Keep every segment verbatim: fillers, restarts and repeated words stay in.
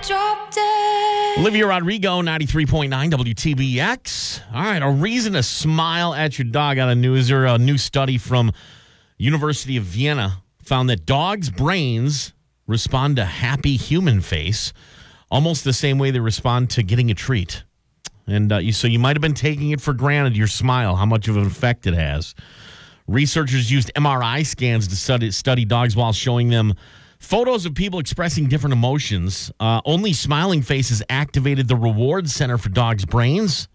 dropped it. Olivia Rodrigo, ninety-three point nine W T B X. All right, a reason to smile at your dog on a news or a new study from University of Vienna found that dogs' brains respond to happy human face almost the same way they respond to getting a treat. And uh, you, so you might have been taking it for granted, your smile, how much of an effect it has. Researchers used M R I scans to study, study dogs while showing them photos of people expressing different emotions. Uh, only smiling faces activated the reward center for dogs' brains,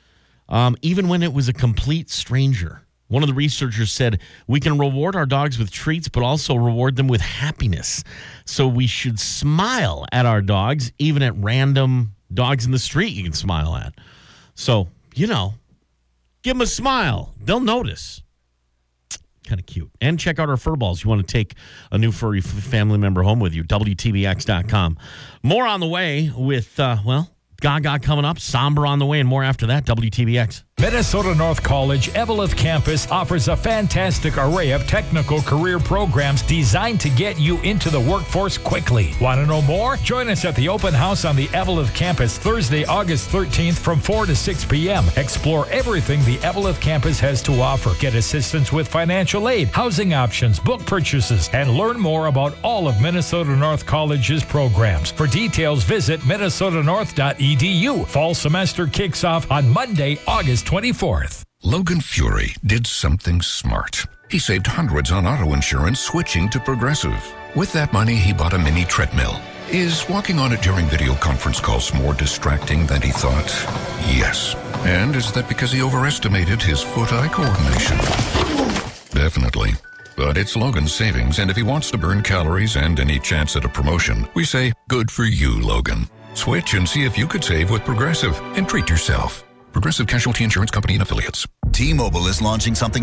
um, even when it was a complete stranger. One of the researchers said, we can reward our dogs with treats, but also reward them with happiness. So we should smile at our dogs, even at random dogs in the street you can smile at. So, you know, give them a smile. They'll notice. Kind of cute. And check out our fur balls. You want to take a new furry f- family member home with you, W T B X dot com. More on the way with, uh, well, Gaga coming up, Somber on the way, and more after that, W T B X. Minnesota North College Eveleth Campus offers a fantastic array of technical career programs designed to get you into the workforce quickly. Want to know more? Join us at the open house on the Eveleth Campus Thursday, August thirteenth from four to six p.m. Explore everything the Eveleth Campus has to offer. Get assistance with financial aid, housing options, book purchases, and learn more about all of Minnesota North College's programs. For details, visit minnesota north dot e d u. Fall semester kicks off on Monday, August twenty-fourth. Logan Fury did something smart. He saved hundreds on auto insurance switching to Progressive. With that money, he bought a mini treadmill. Is walking on it during video conference calls more distracting than he thought? Yes. And is that because he overestimated his foot-eye coordination? Definitely. But it's Logan's savings, and if he wants to burn calories and any chance at a promotion, we say, good for you, Logan. Switch and see if you could save with Progressive and treat yourself. Progressive Casualty Insurance Company and Affiliates. T-Mobile is launching something